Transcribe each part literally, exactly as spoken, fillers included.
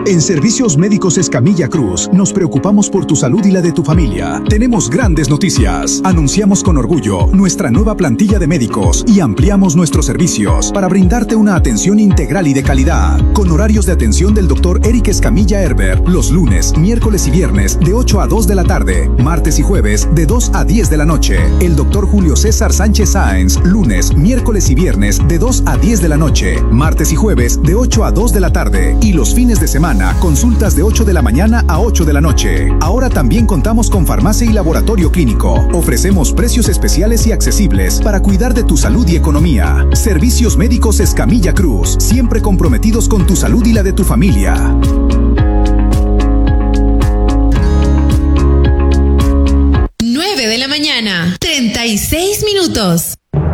En Servicios Médicos Escamilla Cruz, nos preocupamos por tu salud y la de tu familia. Tenemos grandes noticias. Anunciamos con orgullo nuestra nueva plantilla de médicos y ampliamos nuestros servicios para brindarte una atención integral y de calidad. Con horarios de atención del doctor Eric Escamilla Herber, los lunes, miércoles y viernes de ocho a dos de la tarde, martes y jueves de dos a diez de la noche. El doctor Julio César Sánchez Sáenz, lunes, miércoles y viernes de dos a diez de la noche, martes y jueves de ocho a dos de la tarde y los fines de semana consultas de ocho de la mañana a ocho de la noche. Ahora también contamos con farmacia y laboratorio clínico. Ofrecemos precios especiales y accesibles para cuidar de tu salud y economía. Servicios Médicos Escamilla Cruz, siempre comprometidos con tu salud y la de tu familia. nueve de la mañana, treinta y seis minutos.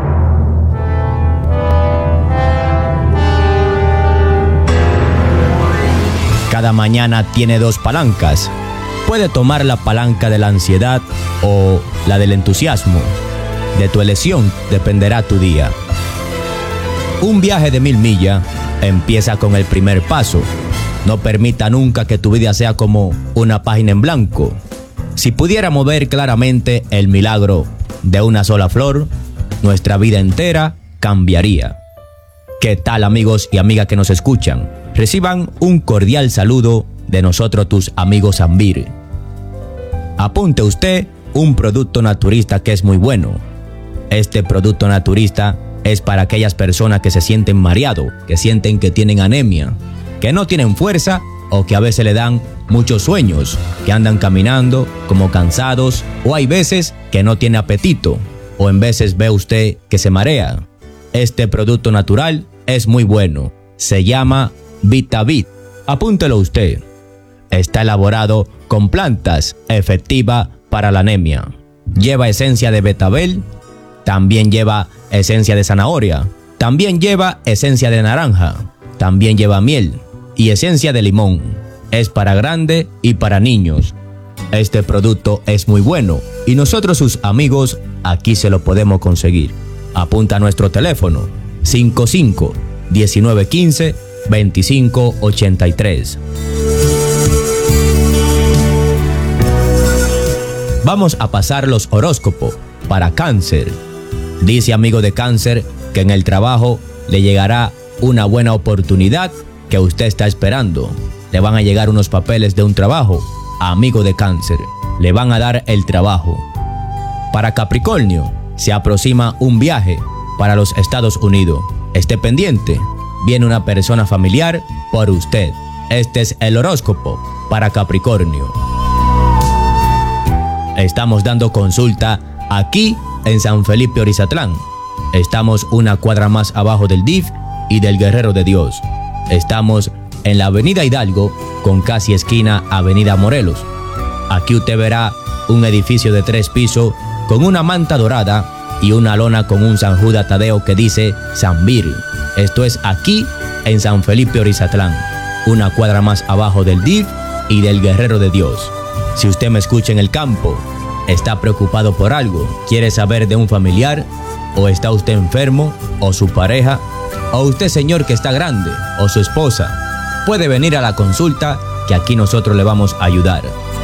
Cada mañana tiene dos palancas. Puede tomar la palanca de la ansiedad o la del entusiasmo. De tu elección dependerá tu día. Un viaje de mil millas empieza con el primer paso. No permita nunca que tu vida sea como una página en blanco. Si pudiéramos ver claramente el milagro de una sola flor, nuestra vida entera cambiaría. ¿Qué tal, amigos y amigas que nos escuchan? Reciban un cordial saludo de nosotros, tus amigos Ambir. Apunte usted un producto naturista que es muy bueno. Este producto naturista es para aquellas personas que se sienten mareados, que sienten que tienen anemia, que no tienen fuerza o que a veces le dan muchos sueños, que andan caminando como cansados, o hay veces que no tiene apetito, o en veces ve usted que se marea. Este producto natural es muy bueno. Se llama VitaVit. Apúntelo usted. Está elaborado con plantas, efectiva para la anemia. Lleva esencia de betabel, también lleva esencia de zanahoria, también lleva esencia de naranja, también lleva miel y esencia de limón. Es para grande y para niños. Este producto es muy bueno y nosotros, sus amigos, aquí se lo podemos conseguir. Apunta a nuestro teléfono cinco cinco, diecinueve quince, veinticinco ochenta y tres. Vamos a pasar los horóscopos para Cáncer. Dice, amigo de Cáncer, que en el trabajo le llegará una buena oportunidad que usted está esperando. Le van a llegar unos papeles de un trabajo. Amigo de Cáncer, le van a dar el trabajo. Para Capricornio, se aproxima un viaje para los Estados Unidos. Esté pendiente, viene una persona familiar por usted. Este es el horóscopo para Capricornio. Estamos dando consulta aquí en San Felipe Orizatlán. Estamos una cuadra más abajo del D I F y del Guerrero de Dios. Estamos en la avenida Hidalgo con casi esquina avenida Morelos. Aquí usted verá un edificio de tres pisos con una manta dorada y una lona con un San Judas Tadeo que dice Sambir. Esto es aquí en San Felipe Orizatlán, una cuadra más abajo del D I F y del Guerrero de Dios. Si usted me escucha en el campo, está preocupado por algo, quiere saber de un familiar, o está usted enfermo, o su pareja, o usted, señor, que está grande, o su esposa, puede venir a la consulta que aquí nosotros le vamos a ayudar.